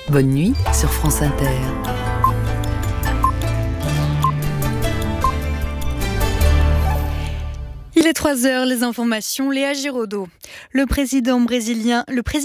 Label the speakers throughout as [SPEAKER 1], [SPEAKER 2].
[SPEAKER 1] Bonne nuit sur France Inter. Il est 3h, les informations, Léa Giraudot. Le président brésilien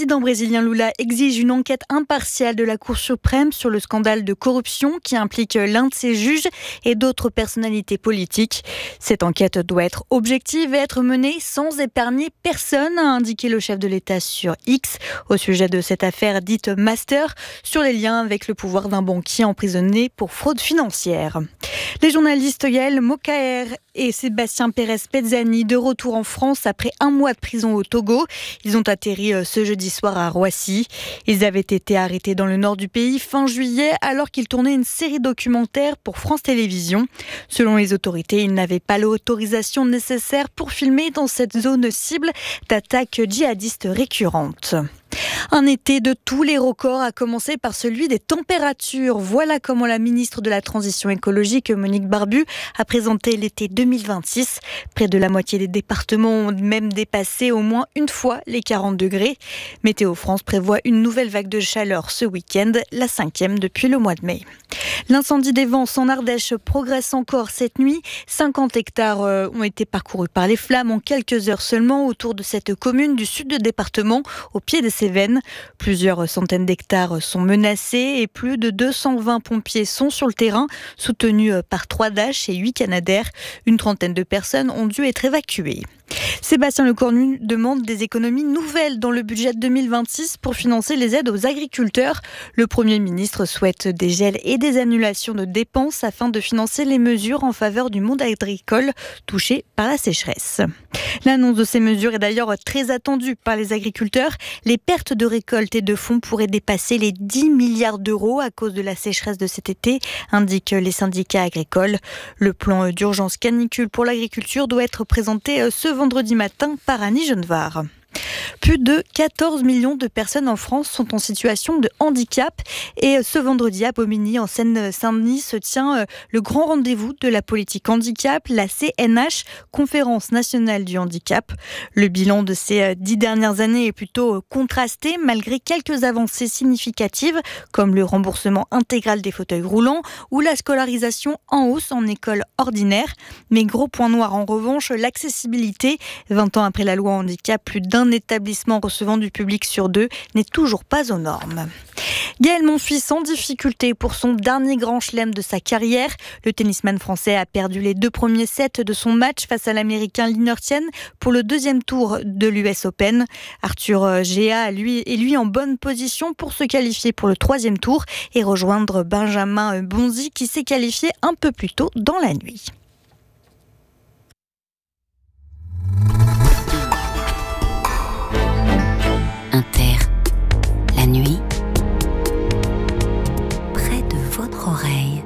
[SPEAKER 1] Lula exige une enquête impartiale de la Cour suprême sur le scandale de corruption qui implique l'un de ses juges et d'autres personnalités politiques. Cette enquête doit être objective et être menée sans épargner personne, a indiqué le chef de l'État sur X au sujet de cette affaire dite Master sur les liens avec le pouvoir d'un banquier emprisonné pour fraude financière. Les journalistes Yael Mokaer et Sébastien Pérez-Pezzani de retour en France après un mois de prison au Togo. Ils ont atterri ce jeudi soir à Roissy. Ils avaient été arrêtés dans le nord du pays fin juillet alors qu'ils tournaient une série documentaire pour France Télévisions. Selon les autorités, ils n'avaient pas l'autorisation nécessaire pour filmer dans cette zone cible d'attaques djihadistes récurrentes. Un été de tous les records, à commencer par celui des températures. Voilà comment la ministre de la Transition écologique, Monique Barbu, a présenté l'été 2026. Près de la moitié des départements ont même dépassé au moins une fois les 40 degrés. Météo France prévoit une nouvelle vague de chaleur ce week-end, la 5e depuis le mois de mai. L'incendie des Vences en Ardèche progresse encore cette nuit. 50 hectares ont été parcourus par les flammes en quelques heures seulement autour de cette commune du sud du département, au pied des Cévennes. Plusieurs centaines d'hectares sont menacés et plus de 220 pompiers sont sur le terrain, soutenus par 3 Dash et 8 Canadair. Une trentaine de personnes ont dû être évacuées. Sébastien Lecornu demande des économies nouvelles dans le budget 2026 pour financer les aides aux agriculteurs. Le Premier ministre souhaite des gels et des annulations de dépenses afin de financer les mesures en faveur du monde agricole touché par la sécheresse. L'annonce de ces mesures est d'ailleurs très attendue par les agriculteurs. Les pertes de récolte et de fonds pourraient dépasser les 10 milliards d'euros à cause de la sécheresse de cet été, indiquent les syndicats agricoles. Le plan d'urgence canicule pour l'agriculture doit être présenté ce vendredi matin par Annie Genevard. Plus de 14 millions de personnes en France sont en situation de handicap et ce vendredi à Bobigny, en Seine-Saint-Denis, se tient le grand rendez-vous de la politique handicap, la CNH, Conférence nationale du handicap. Le bilan de ces 10 dernières années est plutôt contrasté malgré quelques avancées significatives comme le remboursement intégral des fauteuils roulants ou la scolarisation en hausse en école ordinaire. Mais gros point noir en revanche, l'accessibilité. 20 ans après la loi handicap, plus d'un établissement recevant du public sur 2 n'est toujours pas aux normes. Gaël Monfils en difficulté pour son dernier grand chelem de sa carrière. Le tennisman français a perdu les 2 premiers sets de son match face à l'américain Lynn Tien pour le 2e tour de l'US Open. Arthur Géa est lui en bonne position pour se qualifier pour le 3e tour et rejoindre Benjamin Bonzi qui s'est qualifié un peu plus tôt dans la nuit.
[SPEAKER 2] Inter, la nuit, près de votre oreille.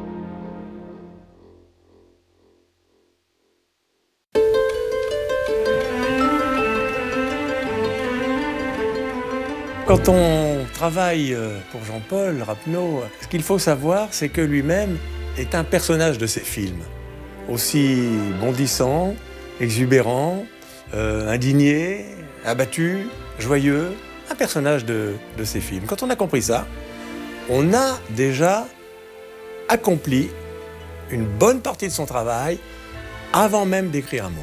[SPEAKER 3] Quand on travaille pour Jean-Paul Rapneau, ce qu'il faut savoir, c'est que lui-même est un personnage de ses films. Aussi bondissant, exubérant, indigné, abattu, joyeux, un personnage de ses films. Quand on a compris ça, on a déjà accompli une bonne partie de son travail avant même d'écrire un mot.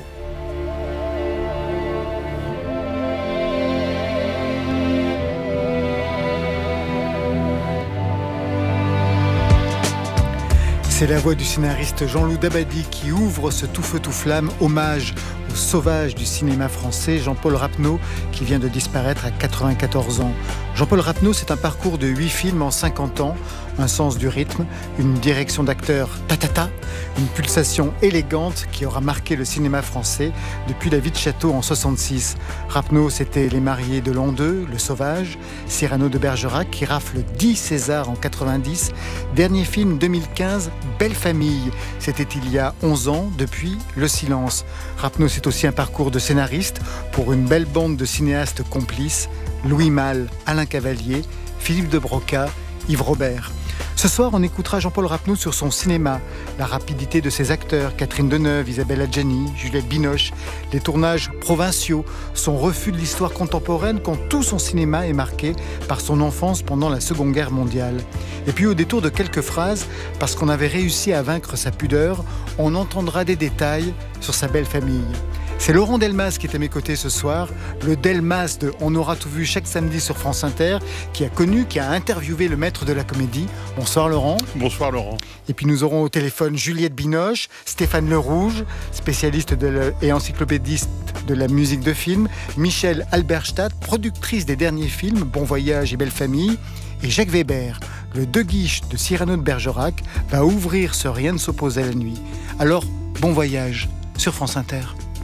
[SPEAKER 4] C'est la voix du scénariste Jean-Loup Dabadi qui ouvre ce Tout feu tout flamme, hommage au sauvage du cinéma français, Jean-Paul Rapneau, qui vient de disparaître à 94 ans. Jean-Paul Rapneau, c'est un parcours de 8 films en 50 ans, un sens du rythme, une direction d'acteur ta-ta-ta, une pulsation élégante qui aura marqué le cinéma français depuis La Vie de Château en 66. Rapneau, c'était Les Mariés de l'an 2, Le Sauvage, Cyrano de Bergerac qui rafle 10 Césars en 90, dernier film 2015, Belle Famille, c'était il y a 11 ans, depuis Le Silence. Rapneau, c'est aussi un parcours de scénariste pour une belle bande de cinéastes complices, Louis Malle, Alain Cavalier, Philippe de Broca, Yves Robert. Ce soir, on écoutera Jean-Paul Rapneau sur son cinéma, la rapidité de ses acteurs, Catherine Deneuve, Isabelle Adjani, Juliette Binoche, les tournages provinciaux, son refus de l'histoire contemporaine quand tout son cinéma est marqué par son enfance pendant la Seconde Guerre mondiale. Et puis au détour de quelques phrases, parce qu'on avait réussi à vaincre sa pudeur, on entendra des détails sur sa belle famille. C'est Laurent Delmas qui est à mes côtés ce soir, le Delmas de On aura tout vu chaque samedi sur France Inter, qui a interviewé le maître de la comédie. Bonsoir Laurent.
[SPEAKER 5] Bonsoir Laurent.
[SPEAKER 4] Et puis nous aurons au téléphone Juliette Binoche, Stéphane Le Rouge, spécialiste et encyclopédiste de la musique de film, Michel Alberstadt, productrice des derniers films Bon Voyage et Belle Famille, et Jacques Weber, le De Guiche de Cyrano de Bergerac, va ouvrir ce Rien ne s'oppose à la nuit. Alors, bon voyage sur France Inter.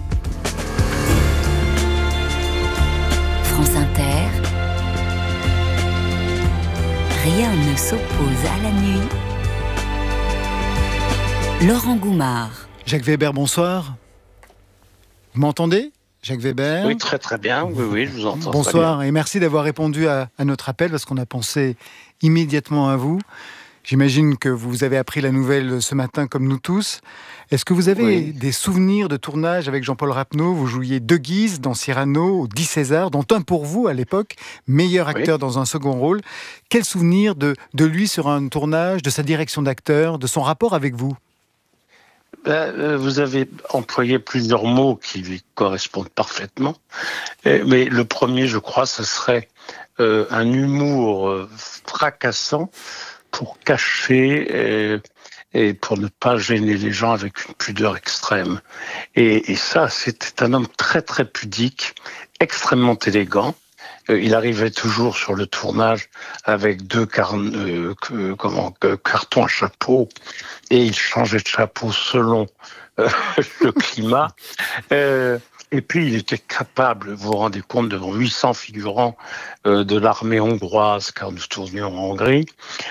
[SPEAKER 2] France Inter, rien ne s'oppose à la nuit. Laurent Goumard.
[SPEAKER 4] Jacques Weber, bonsoir. Vous m'entendez, Jacques Weber?
[SPEAKER 6] Oui, très très bien. Oui, je vous entends.
[SPEAKER 4] Bonsoir et merci d'avoir répondu à notre appel parce qu'on a pensé immédiatement à vous. J'imagine que vous avez appris la nouvelle ce matin comme nous tous. Est-ce que vous avez des souvenirs de tournage avec Jean-Paul Rapneau? Vous jouiez De Guise dans Cyrano, aux 10 Césars, dont un pour vous à l'époque, meilleur acteur dans un second rôle. Quel souvenir de lui sur un tournage, de sa direction d'acteur, de son rapport avec vous?
[SPEAKER 6] Vous avez employé plusieurs mots qui lui correspondent parfaitement. Mais le premier, je crois, ce serait un humour fracassant pour cacher et pour ne pas gêner les gens avec une pudeur extrême. Et ça, c'était un homme très très pudique, extrêmement élégant. Il arrivait toujours sur le tournage avec deux cartons à chapeau et il changeait de chapeau selon le climat. Et puis, il était capable, vous vous rendez compte, devant 800 figurants de l'armée hongroise, car nous tournions en Hongrie.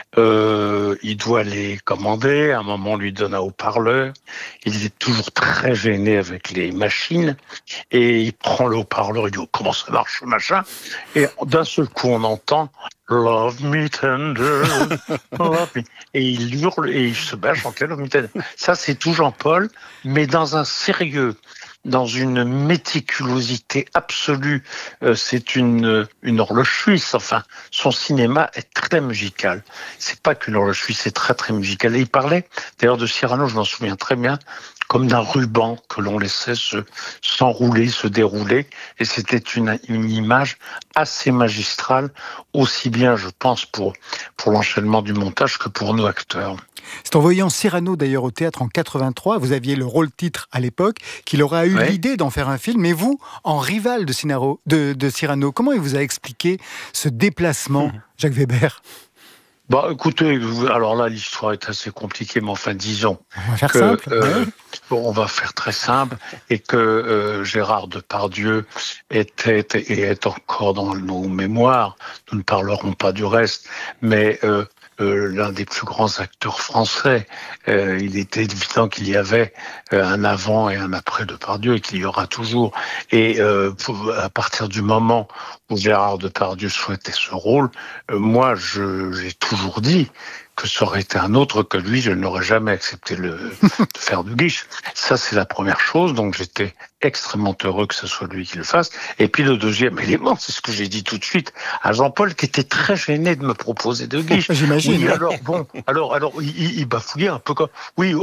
[SPEAKER 6] Il doit les commander. À un moment, on lui donne un haut-parleur. Il est toujours très gêné avec les machines. Et il prend le haut-parleur, il dit « Comment ça marche, ce machin ?» Et d'un seul coup, on entend « Love me tender, love me ». Et il hurle et il se bat à chanter « Love me tender ». Ça, c'est tout Jean-Paul, mais dans un sérieux, dans une méticulosité absolue. C'est une horloge suisse. Enfin, son cinéma est très musical. C'est pas qu'une horloge suisse, c'est très très musical. Et il parlait, d'ailleurs, de Cyrano, je m'en souviens très bien, comme d'un ruban que l'on laissait s'enrouler, se dérouler. Et c'était une image assez magistrale, aussi bien, je pense, pour l'enchaînement du montage que pour nous acteurs.
[SPEAKER 4] C'est en voyant Cyrano d'ailleurs au théâtre en 83, vous aviez le rôle-titre à l'époque, qu'il aurait eu l'idée d'en faire un film, mais vous, en rival de Cyrano, comment il vous a expliqué ce déplacement, Jacques Weber?
[SPEAKER 6] Bah, écoutez, alors là, l'histoire est assez compliquée, mais enfin, disons
[SPEAKER 4] on va faire simple.
[SPEAKER 6] On va faire très simple, et que Gérard Depardieu était et est encore dans nos mémoires. Nous ne parlerons pas du reste, mais l'un des plus grands acteurs français. Il était évident qu'il y avait un avant et un après Depardieu et qu'il y aura toujours. Et à partir du moment où Gérard Depardieu souhaitait ce rôle, moi, j'ai toujours dit que ça aurait été un autre que lui, je n'aurais jamais accepté de faire De Guiche. Ça, c'est la première chose. Donc, j'étais extrêmement heureux que ce soit lui qui le fasse. Et puis, le deuxième élément, c'est ce que j'ai dit tout de suite à Jean-Paul, qui était très gêné de me proposer De Guiche.
[SPEAKER 4] J'imagine.
[SPEAKER 6] Oui, alors, il bafouillait un peu comme, oui,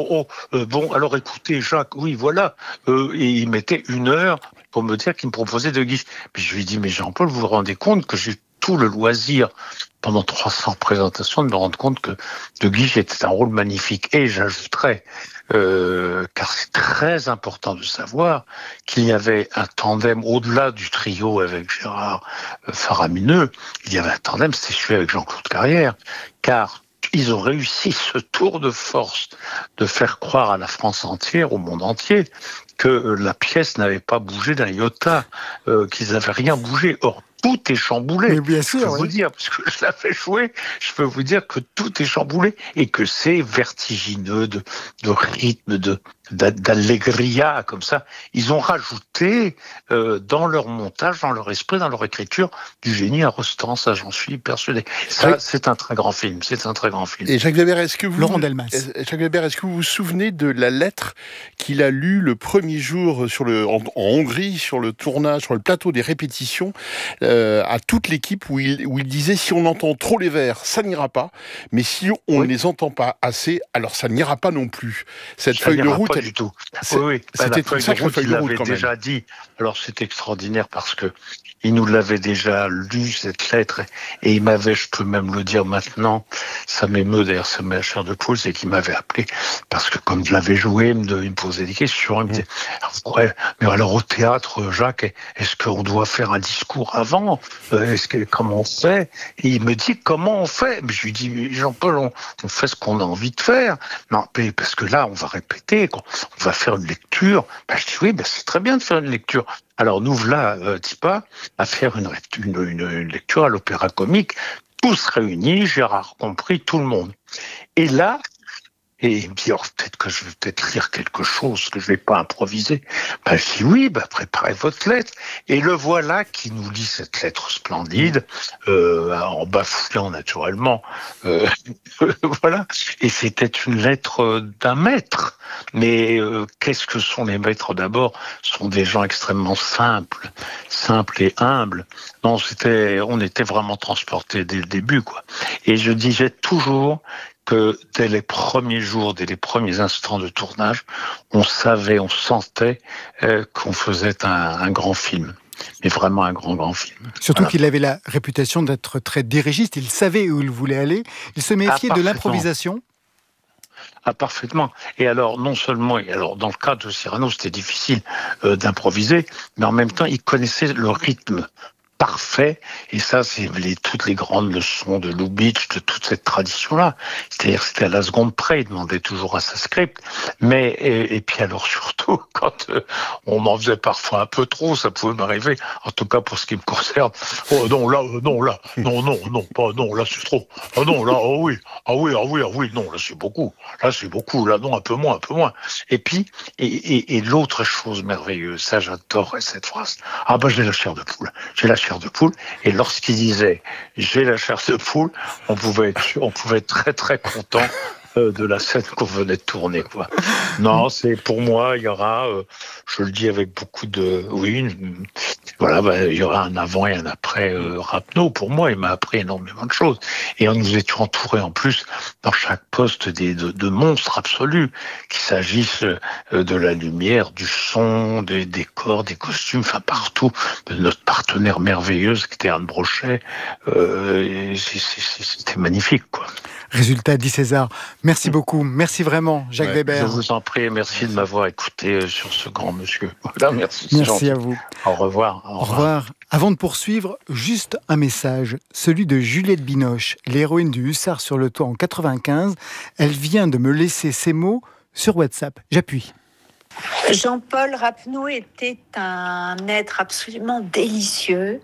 [SPEAKER 6] bon, alors écoutez, Jacques, oui, voilà. Et il mettait 1 heure pour me dire qu'il me proposait De Guiche. Puis je lui ai dit, mais Jean-Paul, vous vous rendez compte que j'ai tout le loisir pendant 300 présentations de me rendre compte que De Guiche était un rôle magnifique. Et j'ajouterais, car c'est très important de savoir qu'il y avait un tandem au-delà du trio avec Gérard faramineux, il y avait un tandem, c'était celui avec Jean-Claude Carrière, car ils ont réussi ce tour de force de faire croire à la France entière, au monde entier, que la pièce n'avait pas bougé d'un iota, qu'ils n'avaient rien bougé. Or, tout est chamboulé.
[SPEAKER 4] Mais bien sûr,
[SPEAKER 6] je peux vous dire, parce que je l'ai fait jouer, je peux vous dire que tout est chamboulé et que c'est vertigineux de rythme, d'allegria comme ça. Ils ont rajouté dans leur montage, dans leur esprit, dans leur écriture, du génie à Rostand. Ça, j'en suis persuadé. Ça, c'est un très grand film. C'est un très grand film.
[SPEAKER 5] Et Jacques Weber, est-ce que vous vous souvenez de la lettre qu'il a lue le premier jour en Hongrie, sur le tournage, sur le plateau des répétitions, à toute l'équipe, où il disait: si on entend trop les vers, ça n'ira pas, mais si on ne les entend pas assez, alors ça n'ira pas non plus. Cette feuille de route,
[SPEAKER 6] pas du tout.
[SPEAKER 5] C'était une sacrée feuille de route quand même.
[SPEAKER 6] Déjà dit. Alors c'est extraordinaire parce que il nous l'avait déjà lu, cette lettre, et il m'avait, je peux même le dire maintenant, ça m'émeut d'ailleurs, ça met la chair de poule, c'est qu'il m'avait appelé, parce que comme je l'avais joué, il me posait des questions, il me disait: mais alors au théâtre, Jacques, est-ce qu'on doit faire un discours avant? Comment on fait? Et il me dit: comment on fait? Je lui dis: Jean-Paul, on fait ce qu'on a envie de faire. Non, parce que là, on va répéter, on va faire une lecture. Je dis: oui, c'est très bien de faire une lecture. Alors nous voilà, Tipa, à faire une lecture à l'Opéra Comique, tous réunis, Gérard compris, tout le monde. Et là, et il me dit: peut-être que je vais lire quelque chose, que je vais pas improviser. Je dis: oui, préparez votre lettre. Et le voilà qui nous lit cette lettre splendide, en bafouillant naturellement. Voilà. Et c'était une lettre d'un maître. Mais qu'est-ce que sont les maîtres d'abord? Ce sont des gens extrêmement simples et humbles. Non, on était vraiment transportés dès le début, quoi. Et je disais toujours que dès les premiers jours, dès les premiers instants de tournage, on sentait qu'on faisait un grand film. Mais vraiment un grand film.
[SPEAKER 4] Surtout qu'il avait la réputation d'être très dirigiste, il savait où il voulait aller, il se méfiait de l'improvisation.
[SPEAKER 6] Ah, parfaitement. Et alors, non seulement, dans le cas de Cyrano, c'était difficile d'improviser, mais en même temps, il connaissait le rythme parfait, et ça, c'est toutes les grandes leçons de Lubitsch, de toute cette tradition-là. C'est-à-dire, c'était à la seconde près, il demandait toujours à sa script, mais, et puis alors surtout, quand on m'en faisait parfois un peu trop, ça pouvait m'arriver, en tout cas pour ce qui me concerne: oh non, là, c'est trop, oh non, là, oui, non, là, c'est beaucoup, là, non, un peu moins. Et puis, et l'autre chose merveilleuse, ça, j'adorais cette phrase: j'ai la chair de poule, et lorsqu'il disait j'ai la chair de poule, on pouvait être très très content de la scène qu'on venait de tourner, quoi. Non, c'est pour moi, il y aura, je le dis avec beaucoup de, il y aura un avant et un après Rapneau. Pour moi, il m'a appris énormément de choses. Et nous étions entourés en plus dans chaque poste de monstres absolus, qu'il s'agisse de la lumière, du son, des décors, des costumes, partout, de notre partenaire merveilleuse qui était Anne Brochet. C'était magnifique, quoi.
[SPEAKER 4] Résultat, dit César. Merci beaucoup. Merci vraiment, Jacques Weber.
[SPEAKER 6] Je vous en prie, merci de m'avoir écouté sur ce grand monsieur. Voilà, merci.
[SPEAKER 4] Merci à vous.
[SPEAKER 6] Au revoir.
[SPEAKER 4] Au revoir. Avant de poursuivre, juste un message, celui de Juliette Binoche, l'héroïne du Hussard sur le toit en 95. Elle vient de me laisser ces mots sur WhatsApp. J'appuie.
[SPEAKER 7] Jean-Paul Rapneau était un être absolument délicieux.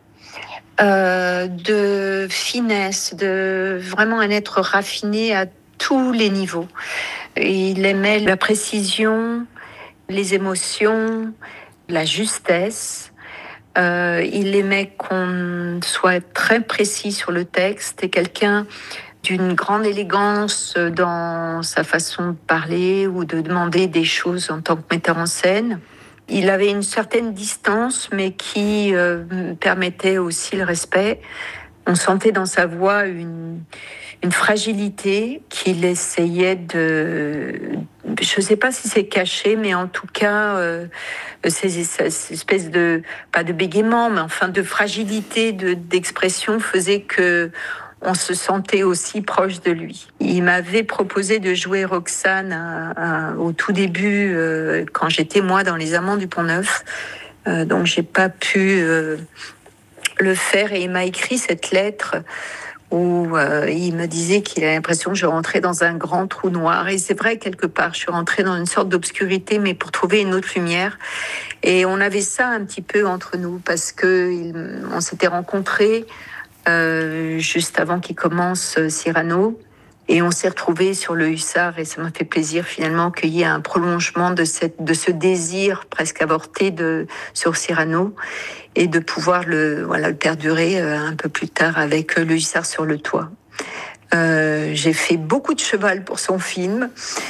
[SPEAKER 7] De finesse, de vraiment un être raffiné à tous les niveaux. Il aimait la précision, les émotions, la justesse. Il aimait qu'on soit très précis sur le texte, et quelqu'un d'une grande élégance dans sa façon de parler ou de demander des choses en tant que metteur en scène. Il avait une certaine distance, mais qui permettait aussi le respect. On sentait dans sa voix une fragilité qu'il essayait je ne sais pas si c'est caché, mais en tout cas, ces espèces de, pas de bégaiement, mais enfin de fragilité d'expression faisait que on se sentait aussi proche de lui. Il m'avait proposé de jouer Roxane au tout début, quand j'étais moi dans Les Amants du Pont-Neuf. Donc j'ai pas pu le faire, et il m'a écrit cette lettre où il me disait qu'il a l'impression que je rentrais dans un grand trou noir. Et c'est vrai, quelque part, je suis rentrée dans une sorte d'obscurité, mais pour trouver une autre lumière. Et on avait ça un petit peu entre nous, parce on s'était rencontrés juste avant qu'il commence Cyrano. Et on s'est retrouvés sur le Hussard et ça m'a fait plaisir finalement qu'il y ait un prolongement de ce désir presque avorté sur Cyrano et de pouvoir le perdurer un peu plus tard avec le Hussard sur le toit. J'ai fait beaucoup de cheval pour son film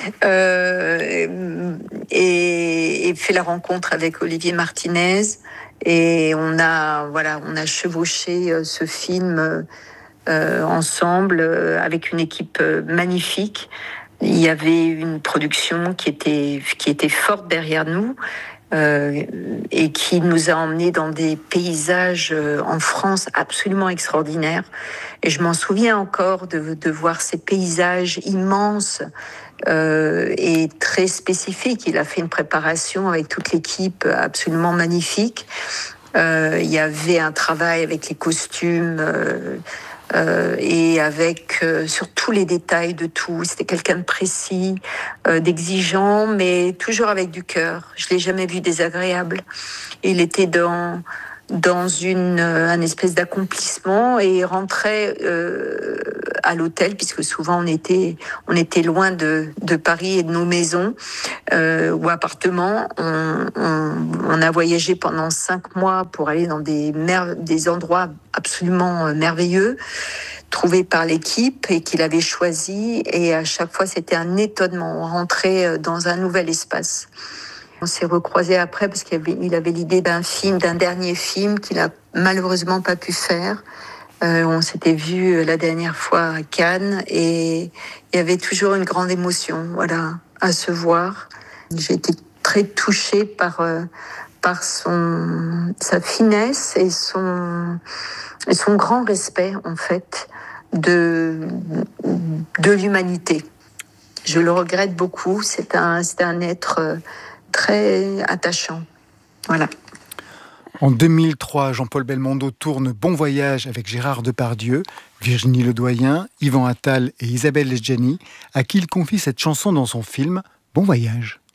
[SPEAKER 7] et fait la rencontre avec Olivier Martinez et on a chevauché ce film ensemble avec une équipe magnifique. Il y avait une production qui était forte derrière nous. Et qui nous a emmenés dans des paysages en France absolument extraordinaires. Et je m'en souviens encore de voir ces paysages immenses et très spécifiques. Il a fait une préparation avec toute l'équipe absolument magnifique. Il y avait un travail avec les costumes et avec sur tous les détails de tout. C'était quelqu'un de précis, d'exigeant, mais toujours avec du cœur. Je l'ai jamais vu désagréable. Il était dans un espèce d'accomplissement et rentrait à l'hôtel, puisque souvent on était loin de Paris et de nos maisons ou appartements. On a voyagé pendant 5 mois pour aller dans des endroits absolument merveilleux, trouvés par l'équipe et qu'il avait choisi. Et à chaque fois, c'était un étonnement. On rentrait dans un nouvel espace. On s'est recroisés après parce qu'il avait l'idée d'un dernier film qu'il a malheureusement pas pu faire. On s'était vu la dernière fois à Cannes et il y avait toujours une grande émotion, à se voir. J'ai été très touchée par sa finesse et son grand respect en fait de l'humanité. Je le regrette beaucoup. C'est un être très attachant. Voilà.
[SPEAKER 4] En 2003, Jean-Paul Belmondo tourne Bon Voyage avec Gérard Depardieu, Virginie Ledoyen, Yvan Attal et Isabelle Adjani, à qui il confie cette chanson dans son film Bon Voyage.